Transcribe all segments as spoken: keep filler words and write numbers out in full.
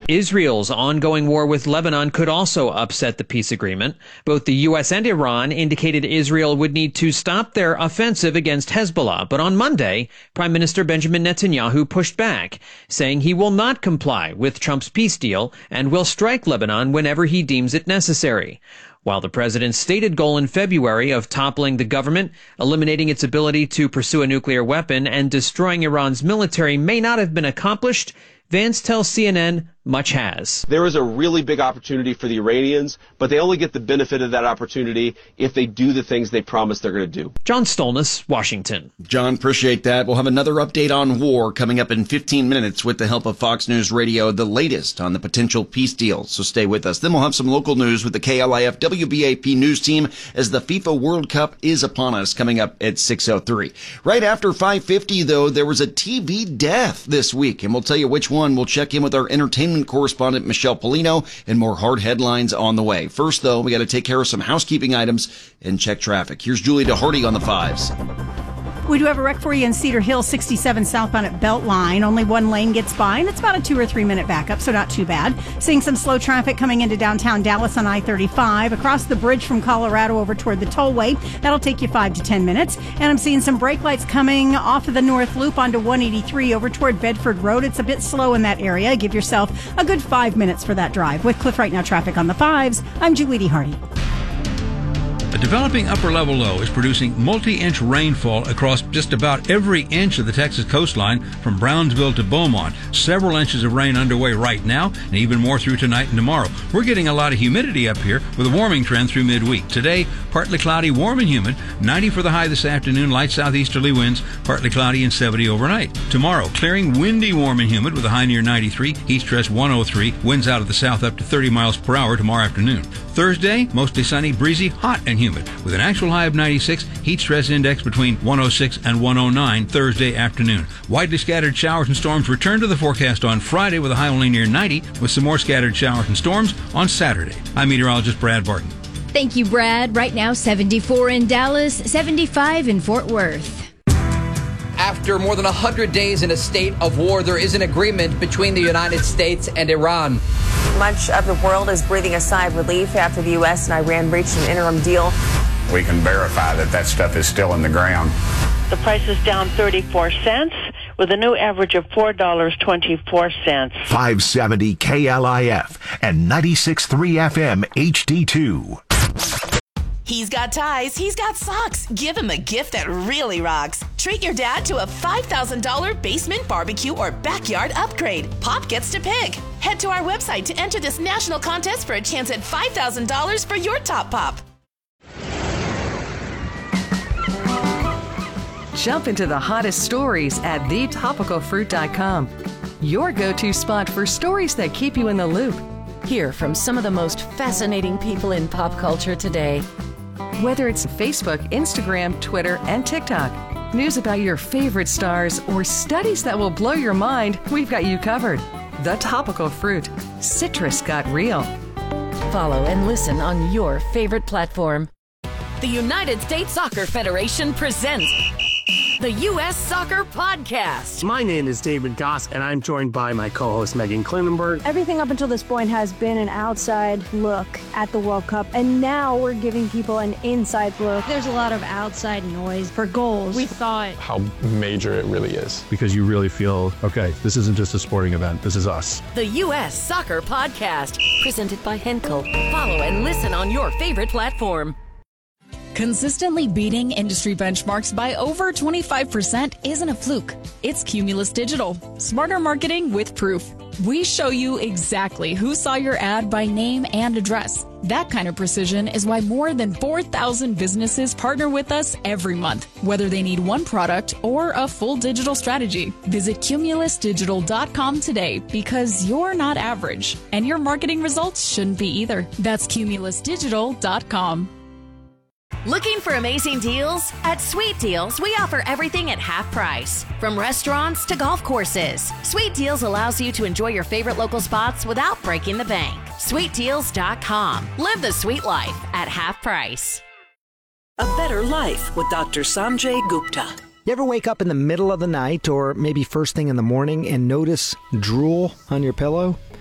Israel's ongoing war with Lebanon could also upset the peace agreement. Both the U S and Iran indicated Israel would need to stop their offensive against Hezbollah. But on Monday, Prime Minister Benjamin Netanyahu pushed back, saying he will not comply with Trump's peace deal and will strike Lebanon whenever he deems it necessary. While the president's stated goal in February of toppling the government, eliminating its ability to pursue a nuclear weapon, and destroying Iran's military may not have been accomplished, Vance tells C N N much has. There is a really big opportunity for the Iranians, but they only get the benefit of that opportunity if they do the things they promise they're going to do. John Stolness, Washington. John, appreciate that. We'll have another update on war coming up in fifteen minutes with the help of Fox News Radio, the latest on the potential peace deal. So stay with us. Then we'll have some local news with the K L I F W B A P news team as the FIFA World Cup is upon us, coming up at six oh three. Right after five fifty, though, there was a T V death this week, and we'll tell you which one. We'll check in with our entertainment correspondent, Michelle Polino, and more hard headlines on the way. First, though, we got to take care of some housekeeping items and check traffic. Here's Julie DeHardy on the fives. We do have a wreck for you in Cedar Hill, sixty-seven southbound at Beltline. Only one lane gets by, and it's about a two or three minute backup, so not too bad. Seeing some slow traffic coming into downtown Dallas on I thirty-five. Across the bridge from Colorado over toward the tollway. That'll take you five to ten minutes. And I'm seeing some brake lights coming off of the North Loop onto one eighty-three over toward Bedford Road. It's a bit slow in that area. Give yourself a good five minutes for that drive. With Cliff Right Now traffic on the fives, I'm Julie DeHardy. A developing upper-level low is producing multi-inch rainfall across just about every inch of the Texas coastline from Brownsville to Beaumont. Several inches of rain underway right now, and even more through tonight and tomorrow. We're getting a lot of humidity up here with a warming trend through midweek. Today, partly cloudy, warm and humid, ninety for the high this afternoon, light southeasterly winds, partly cloudy and seventy overnight. Tomorrow, clearing, windy, warm and humid with a high near ninety-three, heat stress one oh three, winds out of the south up to thirty miles per hour tomorrow afternoon. Thursday, mostly sunny, breezy, hot and humid with an actual high of ninety-six, heat stress index between one oh six and one oh nine Thursday afternoon. Widely scattered showers and storms return to the forecast on Friday with a high only near ninety, with some more scattered showers and storms on Saturday. I'm meteorologist Brad Barton. Thank you, Brad. Right now, seventy-four in Dallas, seventy-five in Fort Worth. After more than one hundred days in a state of war, there is an agreement between the United States and Iran. Much of the world is breathing a sigh of relief after the U S and Iran reached an interim deal. We can verify that that stuff is still in the ground. The price is down thirty-four cents with a new average of four dollars and twenty-four cents. five seventy K L I F and ninety-six point three F M H D two. He's got ties, he's got socks. Give him a gift that really rocks. Treat your dad to a five thousand dollars basement barbecue or backyard upgrade. Pop gets to pick. Head to our website to enter this national contest for a chance at five thousand dollars for your top pop. Jump into the hottest stories at the topical fruit dot com. Your go-to spot for stories that keep you in the loop. Hear from some of the most fascinating people in pop culture today. Whether it's Facebook, Instagram, Twitter, and TikTok, news about your favorite stars, or studies that will blow your mind, we've got you covered. The Topical Fruit. Citrus got real. Follow and listen on your favorite platform. The United States Soccer Federation presents the U S Soccer Podcast. My name is David Goss, and I'm joined by my co-host Megan Klinenberg. Everything up until this point has been an outside look at the World Cup, and now we're giving people an inside look. There's a lot of outside noise for goals. We thought how major it really is. Because you really feel, okay, this isn't just a sporting event, this is us. The U S Soccer Podcast, presented by Henkel. Follow and listen on your favorite platform. Consistently beating industry benchmarks by over twenty-five percent isn't a fluke. It's Cumulus Digital. Smarter marketing with proof. We show you exactly who saw your ad by name and address. That kind of precision is why more than four thousand businesses partner with us every month, whether they need one product or a full digital strategy. Visit cumulus digital dot com today because you're not average, and your marketing results shouldn't be either. That's cumulus digital dot com. Looking for amazing deals? At Sweet Deals, we offer everything at half price. From restaurants to golf courses, Sweet Deals allows you to enjoy your favorite local spots without breaking the bank. sweet deals dot com. Live the sweet life at half price. A Better Life with Doctor Sanjay Gupta. You ever wake up in the middle of the night or maybe first thing in the morning and notice drool on your pillow?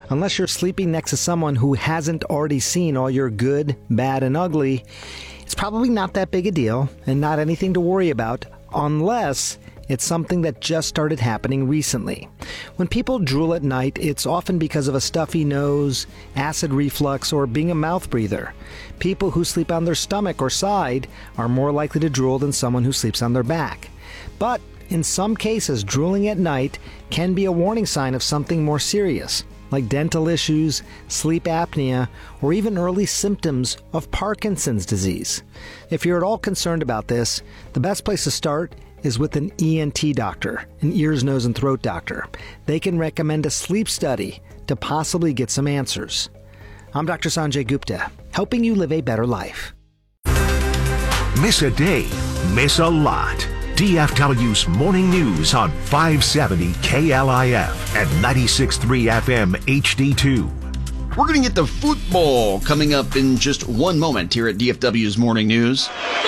Unless you're sleeping next to someone who hasn't already seen all your good, bad, and ugly, it's probably not that big a deal and not anything to worry about unless it's something that just started happening recently. When people drool at night, it's often because of a stuffy nose, acid reflux, or being a mouth breather. People who sleep on their stomach or side are more likely to drool than someone who sleeps on their back. But in some cases, drooling at night can be a warning sign of something more serious, like dental issues, sleep apnea, or even early symptoms of Parkinson's disease. If you're at all concerned about this, the best place to start is with an E N T doctor, an ears, nose, and throat doctor. They can recommend a sleep study to possibly get some answers. I'm Doctor Sanjay Gupta, helping you live a better life. Miss a day, miss a lot. D F W's Morning News on five seventy K L I F and ninety-six point three F M H D two. We're going to get the football coming up in just one moment here at D F W's Morning News.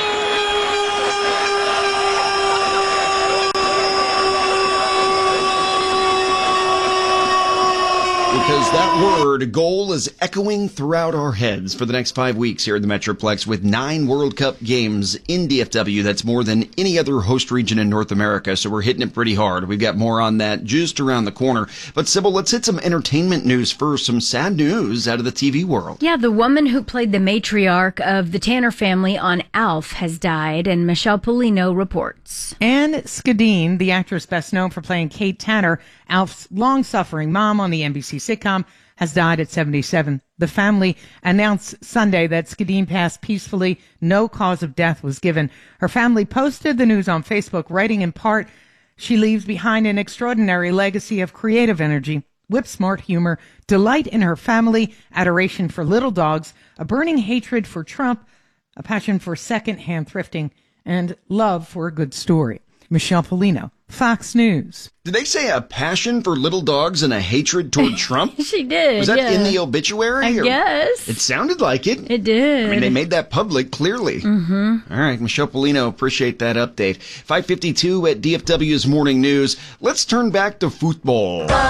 Because that word, goal, is echoing throughout our heads for the next five weeks here in the Metroplex with nine World Cup games in D F W. That's more than any other host region in North America, so we're hitting it pretty hard. We've got more on that just around the corner. But, Sybil, let's hit some entertainment news first, some sad news out of the T V world. Yeah, the woman who played the matriarch of the Tanner family on Alf has died, and Michelle Polino reports. Anne Skadeen, the actress best known for playing Kate Tanner, Alf's long-suffering mom on the N B C sitcom, has died at seventy-seven. The family announced Sunday that Skadeen passed peacefully. No cause of death was given. Her family posted the news on Facebook, writing in part, "She leaves behind an extraordinary legacy of creative energy, whip-smart humor, delight in her family, adoration for little dogs, a burning hatred for Trump, a passion for second-hand thrifting, and love for a good story." Michelle Polino, Fox News. Did they say a passion for little dogs and a hatred toward Trump? She did. Was that yeah. in the obituary? I or? guess. It sounded like it. It did. I mean, they made that public, clearly. Mm-hmm. All right, Michelle Polino, appreciate that update. five fifty-two at D F W's Morning News. Let's turn back to football.